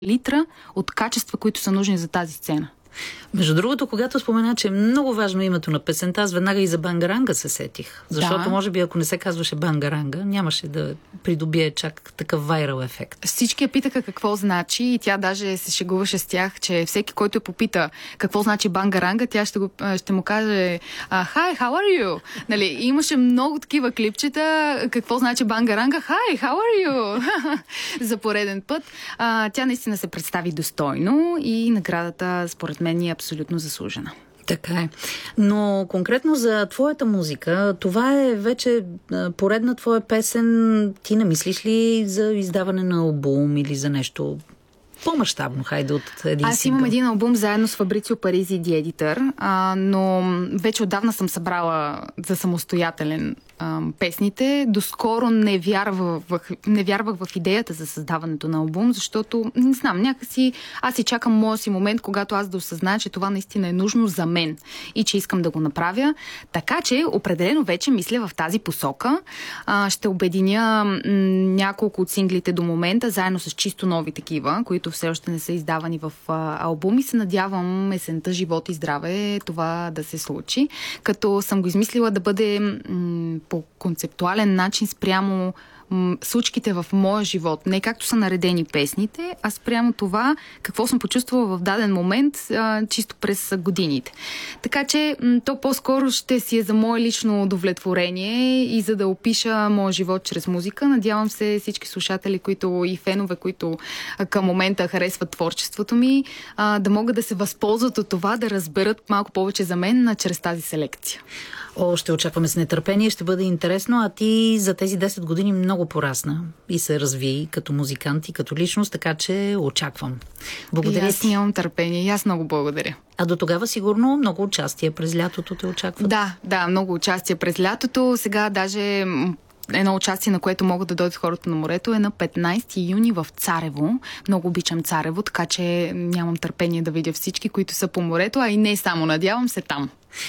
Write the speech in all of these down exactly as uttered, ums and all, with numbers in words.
литра от качества, които са нужни за тази сцена. Между другото, когато спомена, че е много важно името на песента, аз веднага и за Бангаранга се сетих. Защото, да, може би, ако не се казваше Бангаранга, нямаше да придобие чак такъв вайрал ефект. Всички я питаха какво значи и тя даже се шегуваше с тях, че всеки, който я попита какво значи Бангаранга, тя ще, го, ще му каже Hi, how are you? Нали, имаше много такива клипчета, какво значи Бангаранга? Hi, how are you? За пореден път. А, тя наистина се представи достойно и наградата, според мен, е абсолютно заслужена. Така е. Но конкретно за твоята музика, това е вече поредна твоя песен. Ти не мислиш ли за издаване на албум или за нещо по-мащабно, хайде, от един Аз сингъл? имам един албум заедно с Фабрицио Паризи и The Editor, а, но вече отдавна съм събрала за самостоятелен а, песните. Доскоро не вярвах, в, не вярвах в идеята за създаването на албум, защото, не знам, някакси аз си чакам моя си момент, когато аз да осъзная, че това наистина е нужно за мен и че искам да го направя. Така че, определено вече мисля в тази посока. А, ще обединя м- няколко от синглите до момента, заедно с чисто нови такива, които все още не са издавани в а, албум и се надявам есента, живот и здраве това да се случи. Като съм го измислила да бъде м- по концептуален начин спрямо м- случките в моя живот. Не както са наредени песните, а спрямо това какво съм почувствала в даден момент, а, чисто през годините. Така че м- то по-скоро ще си е за мое лично удовлетворение и за да опиша моя живот чрез музика. Надявам се всички слушатели, които и фенове, които а, към момента харесват творчеството ми, а, да могат да се възползват от това, да разберат малко повече за мен а, чрез тази селекция. О, ще очакваме с нетърпение, ще бъде интересно, а ти за тези десет години много порасна и се разви като музикант и като личност, така че очаквам. Благодаря. И аз нямам търпение, и аз много благодаря. А до тогава сигурно много участия през лятото те очакват. Да, да, много участия през лятото. Сега даже едно участие, на което могат да дойдат хората на морето, е на петнайсети юни в Царево. Много обичам Царево, така че нямам търпение да видя всички, които са по морето, а и не само, надявам се там.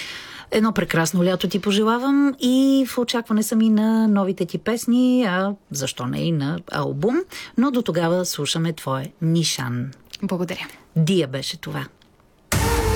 Едно прекрасно лято ти пожелавам и в очакване съм и на новите ти песни, а защо не и на албум, но до тогава слушаме твое Нишан. Благодаря. Дия беше това.